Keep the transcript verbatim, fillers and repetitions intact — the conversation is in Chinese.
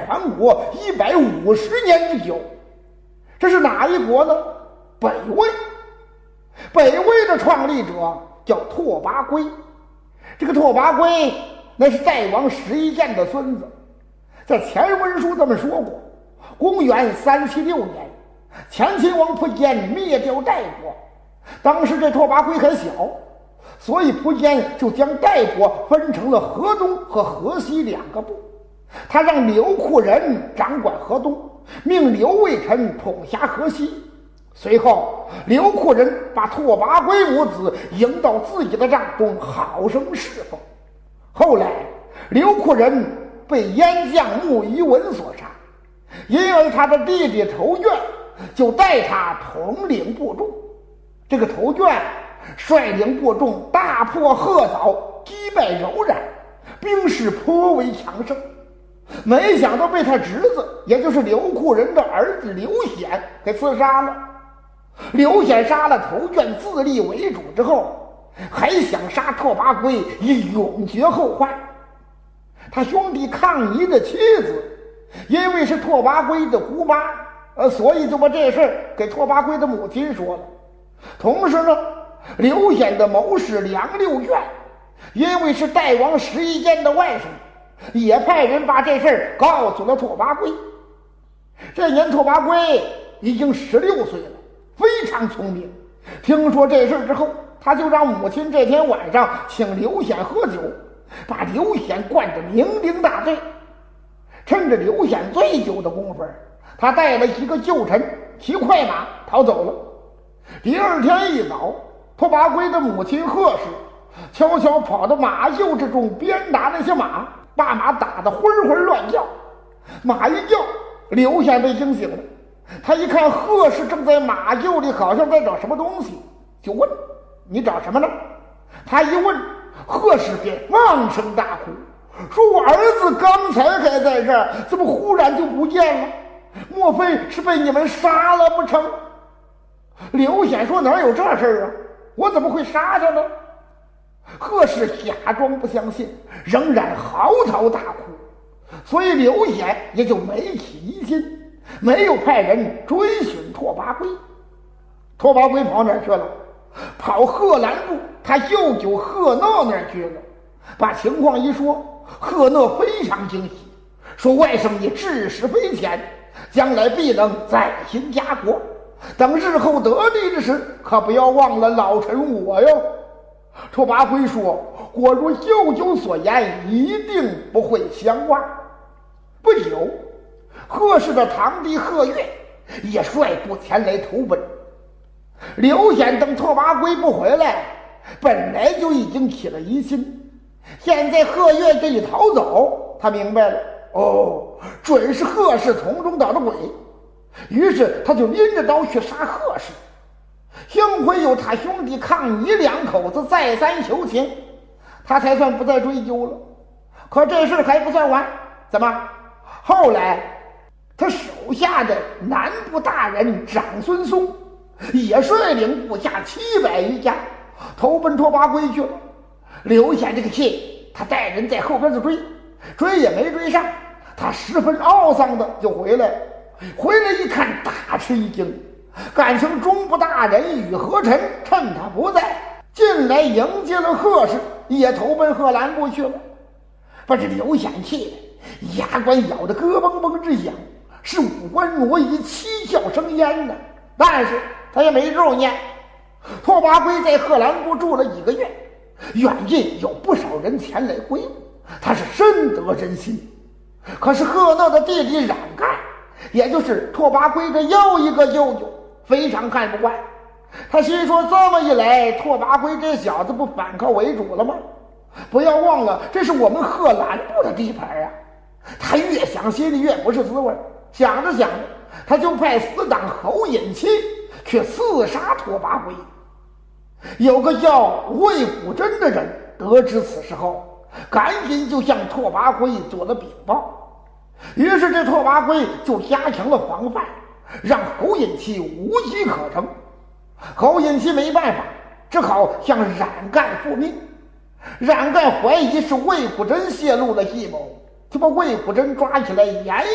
传国一百五十年之久。这是哪一国呢？北魏。北魏的创立者叫拓跋圭，这个拓跋圭那是代王石一建的孙子。在前文书这么说过，公元三七六年，前秦王苻坚灭掉代国，当时这拓跋圭很小，所以苻坚就将代国分成了河东和河西两个部。他让刘库人掌管河东，命刘卫臣统辖河西。随后刘库人把拓跋圭母子迎到自己的帐中，好生侍奉。后来刘库人被燕将穆夷文所杀，因而他的弟弟仇眷就代他统领部众。这个仇眷率领部众大破贺藻，击败柔然，兵势颇为强盛。没想到被他侄子，也就是刘库人的儿子刘显给刺杀了。刘显杀了仇眷，自立为主之后，还想杀拓跋圭以永绝后患。他兄弟抗尼的妻子因为是拓跋圭的姑妈，呃，所以就把这事儿给拓跋圭的母亲说了。同时呢，刘显的谋士梁六卷因为是代王石一坚的外甥，也派人把这事儿告诉了拓跋圭。这年拓跋圭已经十六岁了，非常聪明。听说这事之后，他就让母亲这天晚上请刘显喝酒，把刘显灌得酩酊大醉。趁着刘显醉酒的功夫，他带了一个旧臣骑快马逃走了。第二天一早，拓跋圭的母亲贺氏悄悄跑到马厩之中，鞭打那些马，把马打得浑浑乱叫。马一叫，刘显被惊醒了。他一看贺氏正在马厩里，好像在找什么东西，就问：你找什么呢？他一问，贺氏便放声大哭，说我儿子刚才还在这儿，怎么忽然就不见了？莫非是被你们杀了不成？刘显说：哪有这事儿啊，我怎么会杀他呢？贺氏假装不相信，仍然嚎啕大哭。所以刘显也就没起疑心，没有派人追寻拓跋圭。拓跋圭跑哪儿去了？跑贺兰部他舅舅贺讷那儿去了。把情况一说，贺讷非常惊喜，说外甥你志士非浅，将来必能再兴家国，等日后得力之时，可不要忘了老臣我哟。拓跋圭说：果如舅舅所言，一定不会相忘。不久，贺氏的堂弟贺岳也率部前来投奔。刘显等拓跋圭不回来，本来就已经起了疑心，现在贺岳这一逃走，他明白了，哦，准是贺氏从中捣的鬼。于是他就拎着刀去杀贺氏。幸亏有他兄弟抗尼两口子再三求情，他才算不再追究了。可这事还不算完，怎么？后来他手下的南部大人长孙松也率领部下七百余家投奔拓跋圭去了。刘显这个气，他带人在后边就追，追也没追上，他十分懊丧的就回来了。回来一看，大吃一惊，感情中部大人宇和臣趁他不在，进来迎接了贺氏，也投奔贺兰部去了。把这刘显气的牙关咬得咯嘣嘣直响，是五官挪移，七窍生烟呢。但是他也没肉念。拓跋圭在贺兰部住了几个月，远近有不少人前来归附，他是深得人心。可是贺讷的弟弟冉干，也就是拓跋圭的又一个舅舅，非常看不惯。他心说，这么一来，拓跋圭这小子不反客为主了吗？不要忘了，这是我们贺兰部的地盘啊！他越想心里越不是滋味，想着想着，他就派死党侯隐期去刺杀拓跋圭。有个叫魏虎真的人得知此事后，赶紧就向拓跋圭做了禀报。于是这拓跋圭就加强了防范，让侯隐期无机可乘。侯隐期没办法，只好向冉干复命。冉干怀疑是魏虎真泄露了计谋，就把魏虎真抓起来严